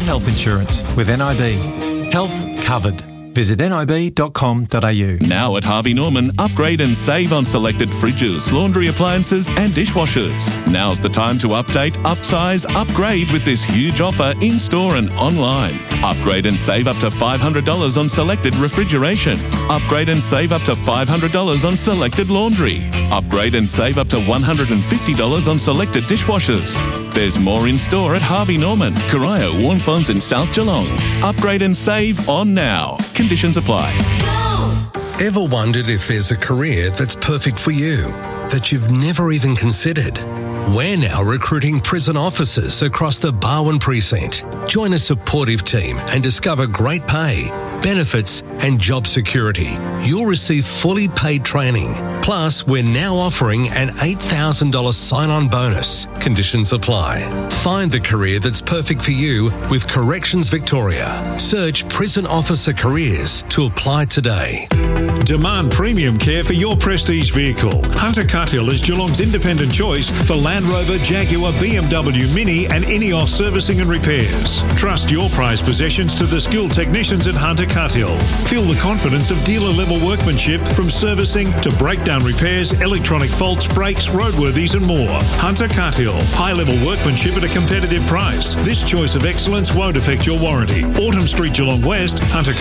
health insurance with NIB. Health covered. Visit nib.com.au. Now at Harvey Norman, upgrade and save on selected fridges, laundry appliances and dishwashers. Now's the time to update, upsize, upgrade with this huge offer in-store and online. Upgrade and save up to $500 on selected refrigeration. Upgrade and save up to $500 on selected laundry. Upgrade and save up to $150 on selected dishwashers. There's more in store at Harvey Norman, Corio, Warnfonds and South Geelong. Upgrade and save on now. Conditions apply. Ever wondered if there's a career that's perfect for you, that you've never even considered? We're now recruiting prison officers across the Barwon precinct. Join a supportive team and discover great pay, benefits and job security. You'll receive fully paid training. Plus, we're now offering an $8,000 sign-on bonus. Conditions apply. Find the career that's perfect for you with Corrections Victoria. Search Prison Officer Careers to apply today. Demand premium care for your prestige vehicle. Hunter Cuthill is Geelong's independent choice for Land Rover, Jaguar, BMW Mini and Ineos servicing and repairs. Trust your prized possessions to the skilled technicians at Hunter Cuthill. Feel the confidence of dealer-level workmanship from servicing to breakdown repairs, electronic faults, brakes, roadworthies and more. Hunter Cuthill. High-level workmanship at a competitive price. This choice of excellence won't affect your warranty. Autumn Street, Geelong West,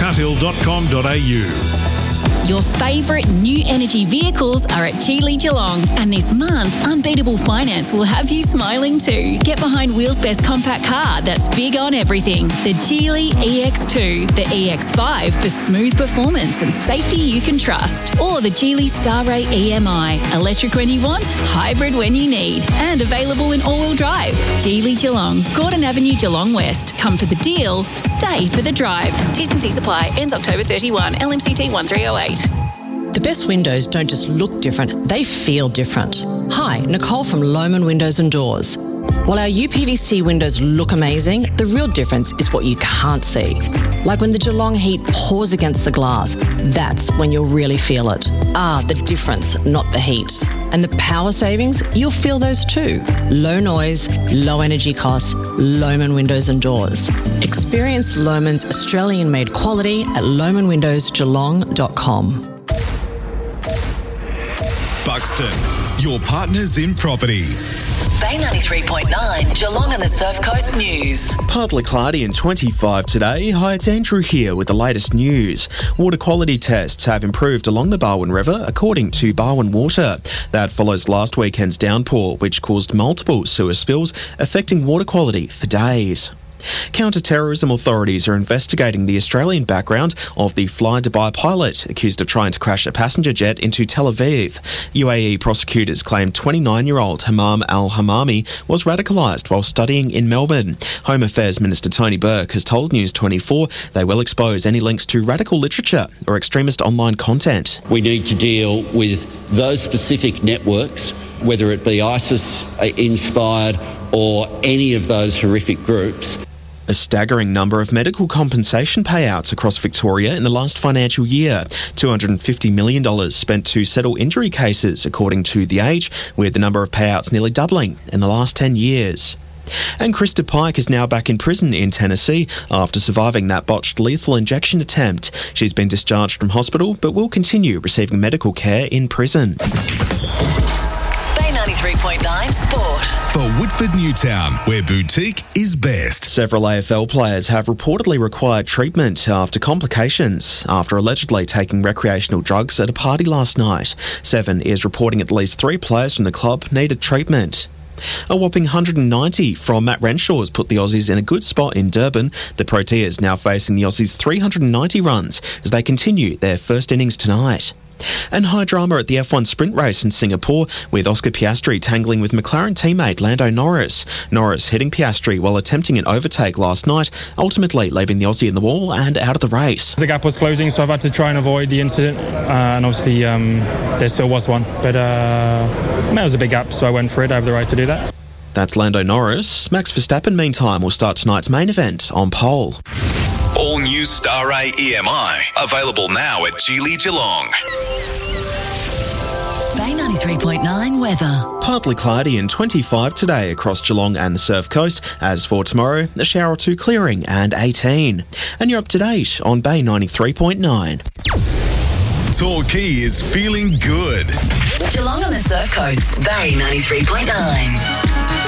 huntercuthill.com.au. Your favourite new energy vehicles are at Geely Geelong, and this month, Unbeatable Finance will have you smiling too. Get behind Wheels' best compact car that's big on everything. The Geely EX2, the EX5 for smooth performance and safety you can trust, or the Geely Starray EMI, electric when you want, hybrid when you need, and available in all-wheel drive. Geely Geelong, Gordon Avenue, Geelong West. Come for the deal, stay for the drive. T's and C's apply. Ends October 31. LMCT 1308. The best windows don't just look different, they feel different. Hi, Nicole from Lohmann Windows and Doors. While our UPVC windows look amazing, the real difference is what you can't see. Like when the Geelong heat pours against the glass, that's when you'll really feel it. The difference, not the heat. And the power savings, you'll feel those too. Low noise, low energy costs, Lohmann Windows and Doors. Experience Lohmann's Australian-made quality at lohmannwindowsgeelong.com. Buxton, your partners in property. Bay 93.9, Geelong and the Surf Coast News. Partly cloudy and 25 today. Hi, it's Andrew here with the latest news. Water quality tests have improved along the Barwon River, according to Barwon Water. That follows last weekend's downpour, which caused multiple sewer spills, affecting water quality for days. Counter-terrorism authorities are investigating the Australian background of the Fly Dubai pilot accused of trying to crash a passenger jet into Tel Aviv. UAE prosecutors claim 29-year-old Hammam al-Hammami was radicalised while studying in Melbourne. Home Affairs Minister Tony Burke has told News 24 they will expose any links to radical literature or extremist online content. We need to deal with those specific networks, whether it be ISIS-inspired or any of those horrific groups. A staggering number of medical compensation payouts across Victoria in the last financial year. $250 million spent to settle injury cases, according to The Age, with the number of payouts nearly doubling in the last 10 years. And Krista Pike is now back in prison in Tennessee after surviving that botched lethal injection attempt. She's been discharged from hospital but will continue receiving medical care in prison. Bay 93.9 Sport. For Woodford Newtown, where boutique is best. Several AFL players have reportedly required treatment after complications after allegedly taking recreational drugs at a party last night. Seven is reporting at least 3 players from the club needed treatment. A whopping 190 from Matt Renshaw has put the Aussies in a good spot in Durban. The Proteas now facing the Aussies' 390 runs as they continue their first innings tonight. And high drama at the F1 sprint race in Singapore, with Oscar Piastri tangling with McLaren teammate Lando Norris. Norris hitting Piastri while attempting an overtake last night, ultimately leaving the Aussie in the wall and out of the race. The gap was closing, so I've had to try and avoid the incident, and obviously there still was one, but it was a big gap, so I went for it. I have the right to do that. That's Lando Norris. Max Verstappen, meantime, will start tonight's main event on pole. All new Starray EMI, available now at Geely Geelong. Bay 93. 93.9 weather. Partly cloudy and 25 today across Geelong and the Surf Coast. As for tomorrow, a shower or two clearing and 18. And you're up to date on Bay 93.9. Torquay is feeling good. Geelong on the Surf Coast, Bay 93.9.